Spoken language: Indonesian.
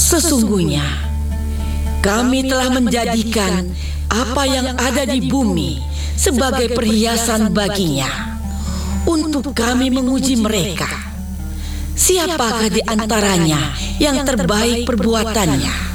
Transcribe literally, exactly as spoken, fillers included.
Sesungguhnya kami telah menjadikan apa yang ada di bumi sebagai perhiasan baginya, untuk kami menguji mereka. Siapakah di antaranya yang terbaik perbuatannya?